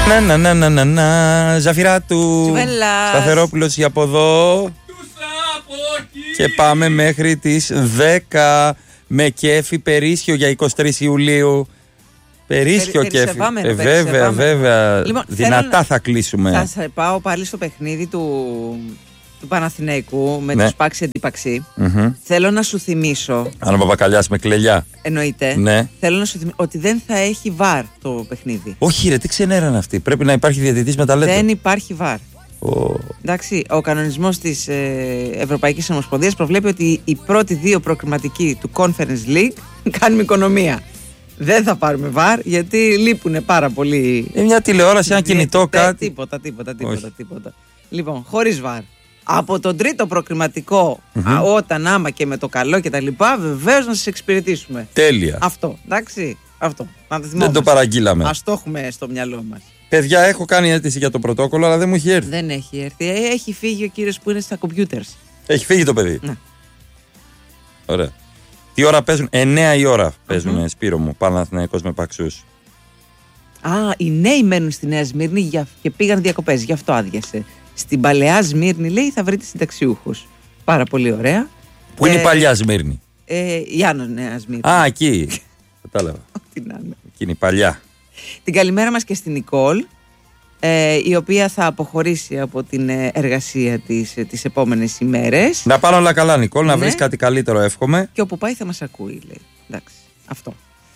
Ζαφυρά του Σταθερόπουλος από εδώ. Και πάμε μέχρι τις 10 με κέφι Περίσσιο για 23 Ιουλίου. Περίσσιο κέφι. Βέβαια. Λοιπόν, δυνατά θα κλείσουμε. Θα πάω πάλι στο παιχνίδι του Παναθηναϊκού με τους Πάξι Αντίπαξη. Θέλω να σου θυμίσω. Αν ο Παπακαλιάς με κλελιά. Εννοείται. Ναι. Θέλω να σου θυμίσω ότι δεν θα έχει βαρ το παιχνίδι. Όχι, ρε, τι ξενέραν αυτοί. Πρέπει να υπάρχει διαιτητής με ταλέντο. Δεν υπάρχει βαρ. Εντάξει, ο κανονισμός της Ευρωπαϊκής Ομοσπονδίας προβλέπει ότι οι πρώτοι δύο προκριματικοί του Conference League κάνουμε οικονομία. Δεν θα πάρουμε βαρ γιατί λείπουν πάρα πολύ. Μια τηλεόραση, ένα κινητό, κάτι. Τίποτα. Λοιπόν, χωρίς βαρ. Από τον τρίτο προκριματικό, όταν άμα και με το καλό και τα λοιπά, βεβαίως να σας εξυπηρετήσουμε. Τέλεια. Αυτό, εντάξει. Αυτό. Να το δεν το παραγγείλαμε. Ας το έχουμε στο μυαλό μας. Παιδιά, έχω κάνει αίτηση για το πρωτόκολλο, αλλά δεν μου έχει έρθει. Δεν έχει έρθει. Έχει φύγει ο κύριος που είναι στα computers. Έχει φύγει το παιδί. Ναι. Ωραία. Τι ώρα παίζουν? 9 η ώρα παίζουν, Σπύρο μου. Παναθηναϊκός με Παξούς. Α, οι νέοι μένουν στη Νέα Σμύρνη και πήγαν διακοπές. Γι' αυτό άδειασε. Στην παλαιά Σμύρνη, λέει, θα βρείτε συνταξιούχους. Πάρα πολύ ωραία. Πού είναι η παλιά Σμύρνη? Η Άνω Νέα Σμύρνη. Α, εκεί. Κατάλαβα. Ό,τι να είναι. Εκεί είναι η παλιά. Την καλημέρα μας και στην Νικόλ, η οποία θα αποχωρήσει από την εργασία της τις επόμενες ημέρες. Να πάνε όλα καλά, Νικόλ, να βρεις κάτι καλύτερο, εύχομαι. Και όπου πάει θα μας ακούει, λέει. Εντάξει, αυτό.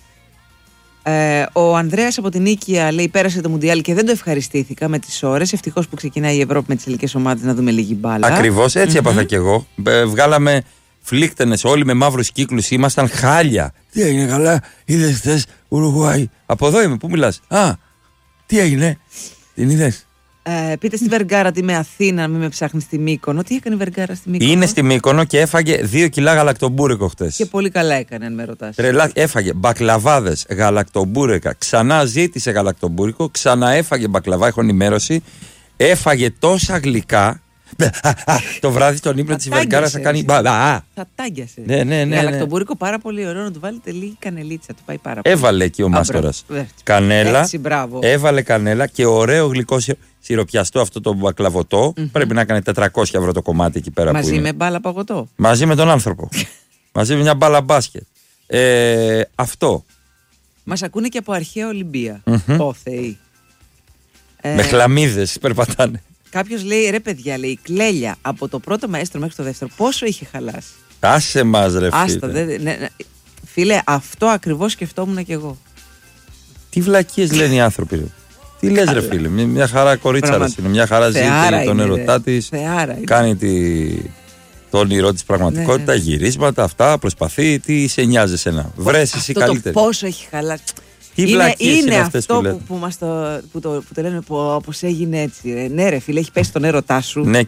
Ο Ανδρέας από την Νίκαια, λέει, πέρασε το Μουντιάλ και δεν το ευχαριστήθηκα με τις ώρες. Ευτυχώς που ξεκινάει η Ευρώπη με τις ελληνικές ομάδες να δούμε λίγη μπάλα. Ακριβώς, έτσι έπαθα κι εγώ. Βγάλαμε φλίκτενες όλοι με μαύρους κύκλους, ήμασταν χάλια. Τι έγινε, καλά, είδες χθες Ουρουγουάη? Από εδώ είμαι, πού μιλάς? Α, τι έγινε, την είδες? Πείτε στη Βεργάρα ότι είμαι Αθήνα, μην με ψάχνει στη Μύκονο. Τι έκανε η Βεργάρα στη Μύκονο? Είναι στη Μύκονο και έφαγε 2 κιλά γαλακτομπούρικο χτες. Και πολύ καλά έκανε, αν με ρωτάς. Τρελά, έφαγε μπακλαβάδες, γαλακτομπούρικα, ξανά ζήτησε γαλακτομπούρικο, ξανά έφαγε μπακλαβά, έχω ενημέρωση. Έφαγε τόσα γλυκά. Το βράδυ στον ύπνο της Βεργάρα θα κάνει μπαλά. Θα τάγκιασε. Ναι. Γαλακτομπούρικο πάρα πολύ ωραίο, να του βάλετε λίγη κανελίτσα. Του πάει πάρα πολύ. Έβαλε εκεί ο μάστορας κανέλα. Έτσι, έβαλε κανέλα και ωραίο γλυκό σιροπιαστό αυτό το μπακλαβωτό. Πρέπει να έκανε 400 ευρώ το κομμάτι εκεί πέρα. Μαζί που είναι. Με μπάλα παγωτό. Μαζί με τον άνθρωπο. Μαζί με μια μπάλα μπάσκετ. Αυτό. Μας ακούνε και από αρχαία Ολυμπία. Ω Θεοί. Με χλαμίδες περπατάνε. Κάποιος λέει, ρε παιδιά, λέει, κλέλια από το πρώτο μαέστρο μέχρι το δεύτερο, πόσο είχε χαλάσει? Άσε μας, ρε φίλε. Άστα, φίλε, αυτό ακριβώς σκεφτόμουν κι εγώ. Τι βλακίες λένε οι άνθρωποι, ρε. Τι λες, ρε φίλε? Μια χαρά κορίτσαρας είναι, μια χαρά ζει τον ερωτά της. Κάνει το όνειρό της πραγματικότητα, γυρίσματα, αυτά, προσπαθεί. Τι σε νοιάζει εσένα? Βρες εσύ καλύτερη. Πόσο έχει χαλάσει. Είναι αυτό που το λένε πως έγινε έτσι. Ναι, ρε φίλε, έχει πέσει τον έρωτά σου. Ναι,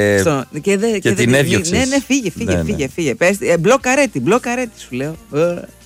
και την έδιωξες. Ναι, φύγε. Μπλοκαρέτη, σου λέω.